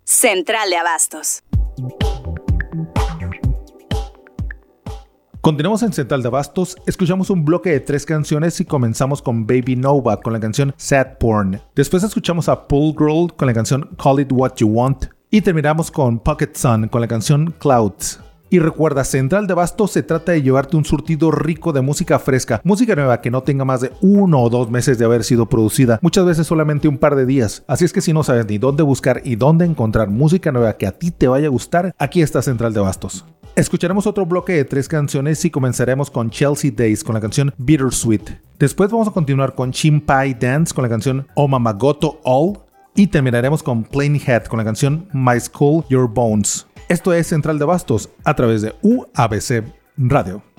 Central de Abastos. Continuamos en Central de Abastos, escuchamos un bloque de 3 canciones y comenzamos con Baby Nova con la canción Sad Porn. Después escuchamos a Pool Girl con la canción Call It What You Want y terminamos con Pocket Sun con la canción Clouds. Y recuerda, Central de Abastos se trata de llevarte un surtido rico de música fresca, música nueva que no tenga más de 1 o 2 meses de haber sido producida, muchas veces solamente un par de días. Así es que si no sabes ni dónde buscar y dónde encontrar música nueva que a ti te vaya a gustar, aquí está Central de Abastos. Escucharemos otro bloque de 3 canciones y comenzaremos con Chelsea Days con la canción Bittersweet. Después vamos a continuar con Chimpai Dance con la canción Omamagoto All y terminaremos con Plain Head con la canción My Skull Your Bones. Esto es Central de Abastos a través de UABC Radio.